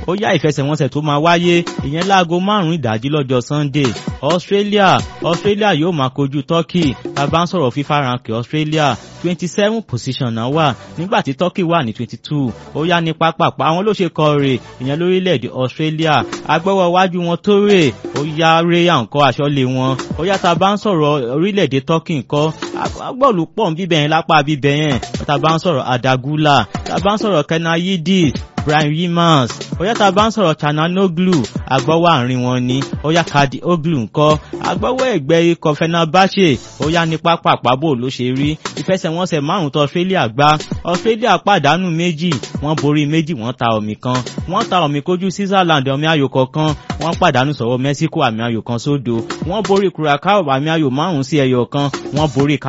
ó yá ìfẹsẹ̀wọnsẹ̀ tó máa wáyé ìyẹn láago 5 ìdájí lọ́jọ́ Sunday. Australia yóò máa kojú Turkey. Tá bá ń sọ̀rọ̀ FIFA rank Australia 27 position náà wà nígbàtí Turkey wà ní 22. Ó yá ní pápápá àwọn ló ṣe kọrè ìyẹn lórílẹ̀-èdè Australia. Agbọ́wọ́ iwájú wọn Toure, ó yá Raya ńkọ́ aṣọ́lé wọn. Ó yá tá bá ń sọ̀rọ̀ orílẹ̀-èdè Turkey ńkọ́ agbọ́ọ̀lù pọ̀ bíbẹ̀ yẹn lápá bíbẹ̀ yẹn. Tá bá ń sọ̀rọ̀ Adagula, tá bá ń sọ̀rọ̀ Kenayidis, Brian Yilmaz, ó yá tá bá ń sọ̀rọ̀ Çalhanoğlu, agbọ́wọ́ àárín wọn ni. Ó yá Kadıoğlu ńkọ́ agbọ́wọ́ ẹ̀gbẹ́ ikọ̀ Fenerbahce. Ó yá ní pápápá bó ló ṣe rí ìfẹsẹ̀wọnsẹ̀ 5 tó Australia gbá. Australia pàdánù 2, wọ́n borí 2, wọ́n ta ọ̀mì kan. Wọ́n ta ọ̀mì kojú Switzerland ọ̀mì ayò kọ̀ọ̀kan. Wọ́n pàdánù sọ̀wọ́ Mexico àmì ayò kan sódo. Wọ́n borí Curacao àmì ayò 5-1. Wọ́n borí